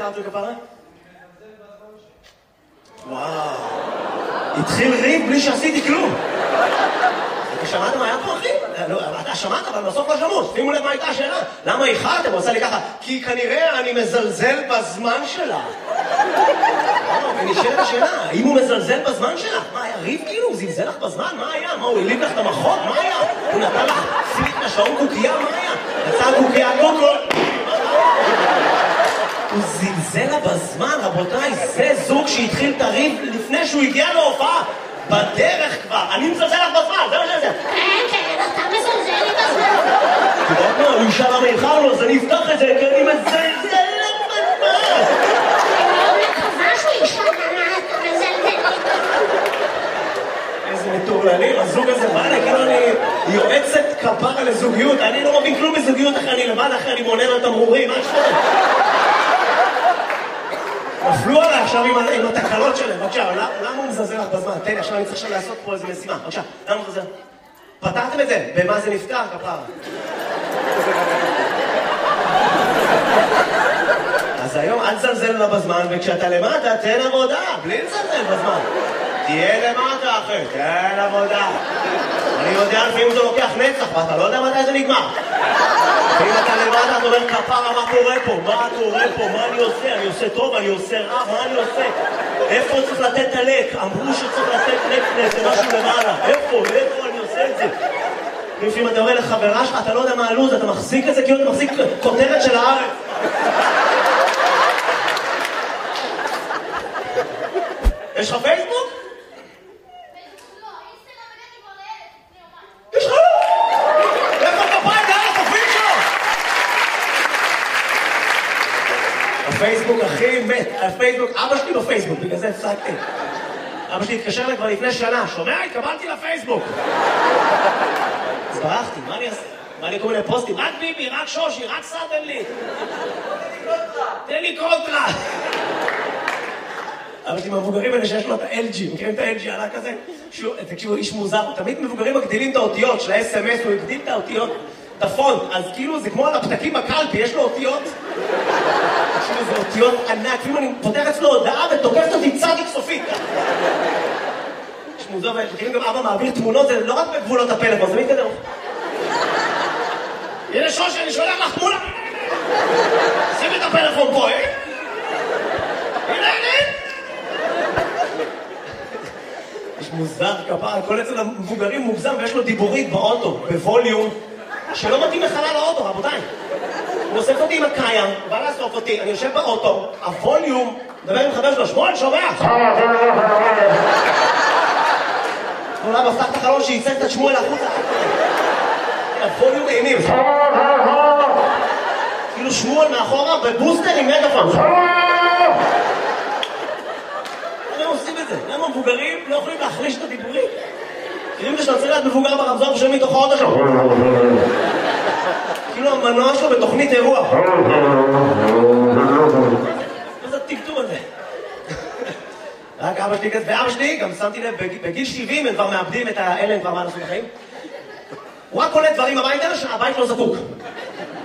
קראתי לכפרה? וואו. התחיל ריב בלי שעשיתי כלום. אתה שמעת מה היה פה, אחי? אתה שמעת, אבל בסוף לא שמעו. שימו לב מה הייתה השאלה. למה איחרתם? הוא עושה לי ככה. כי כנראה אני מזלזל בזמן שלה. ונשאלת השאלה, האם הוא מזלזל בזמן שלך? מה, היה ריב כאילו? הוא זלזל לך בזמן? מה היה? מה, הוא הליב לך את המחות? מה היה? הוא נתן לך סיט לשעון קוקייה? מה היה? יצא קוקייה קוקול? הוא זלזל לה בזמן, רבותיי, זה זוג שהתחיל את הריב לפני שהוא הגיע להופעה. בדרך כבר, אני מזלזל לך בזמן, זה מה שזה. כן, אתה מזלזל לי בזמן. אתה יודעת מה, הוא ישר למה איחרנו, אז אני אפתח את זה, כי אני מזלזל לך בזמן. אני מקווה שהוא ישמע מה אתה מזלזל לי. איזה מטורללים, הזוג הזה בא לי, כאילו אני יועצת כפרה לזוגיות, אני לא מבין כלום בזוגיות אחרי אני לבד, אחרי אני מונן על תמרורים, מה שפות? נפלו עליי עכשיו עם התקלות שלהם, בבקשה, למה הוא מזלזל לך בזמן? תן לי, עכשיו אני צריך עכשיו לעשות פה איזה משימה, בבקשה, למה הוא מזלזל? פתרתם את זה? במה זה נפתר, כפרה? אז היום אל תזלזל לה בזמן, וכשאתה למטה, תן עבודה, בלי לזלזל בזמן. תהיה למטה, אחי, תן עבודה. אני יודע לפעמים זה לוקח נצח, ואתה לא יודע מתי זה נגמר. ואם אתה למטה, אתה אומר, כפרה, מה קורה פה? מה קורה פה? מה אני עושה? אני עושה טוב, אני עושה רע, מה אני עושה? איפה צריך לתת את הלק? אמרו שצריך לתת לק משהו למעלה. איפה אני עושה את זה? לפעמים אתה אומר לחברה שלך, אתה לא יודע מה הלוז, אתה מחזיק את זה כאילו אתה מחזיק כותרת של הארץ. יש לך פייסבוק? יש לך? איפה כפיים דרך הפייסבוק שלו? הפייסבוק הכי מת, הפייסבוק, אבא שלי בפייסבוק, בגלל זה הפסקתי. אבא שלי התקשר לי כבר לפני שנה, שומע? התקבלתי לפייסבוק. אז ברחתי, מה אני אעשה? מה לי כל מיני פוסטים? רק ביבי, רק שושי, רק סדנלי. תן לי קונטרה. אבא שלי מהמבוגרים האלה שיש לו את ה-LG, מכירים את ה-LG עלה כזה? תקשיבו, איש מוזר, תמיד מבוגרים מגדילים את האותיות של ה-SMS, הוא הגדיל את האותיות, את הפונט, אז כאילו זה כמו על הפתקים בקלפי, יש לו אותיות. תקשיבו, זה אותיות ענק, כאילו אני פותח אצלו הודעה ותוקפת אותי צדיק סופית. יש מוזר, ומכירים גם אבא מעביר תמונות, זה לא רק בגבולות הפלאפון, זה מתקדם. הנה שושי, אני שולח לך תמונה. שים את הפלאפון פה, אה? הנה. יש מוזר כפרה, כל אצל המבוגרים מוגזם ויש לו דיבורית באוטו, בווליום, שלא מתאים לחלל האוטו, רבותיי. הוא אוסף אותי עם הקיים, בא לאסוף אותי, אני יושב באוטו, הווליום, מדבר עם חבר שלו, שמואל, שומע? אולי מפתח את החלון שייצא את שמואל החוצה. הווליום אימים. כאילו שמואל מאחורה בבוסטר עם מגפון. למה עושים את זה? למה מבוגרים לא יכולים להחליש את הדיבורים? תראים את זה שאתה צריך להיות מבוגר ברמזור ושומעים מתוך האוטו שלו. כאילו המנוע שלו בתוכנית אירוע. מה זה הטקטום הזה? רק אבא שלי כזה, ואבא שלי גם שמתי לב, בגיל 70 הם כבר מאבדים את האלה, הם כבר מה לעשות בחיים. הוא רק קולט דברים הביתה שהבית לא זקוק.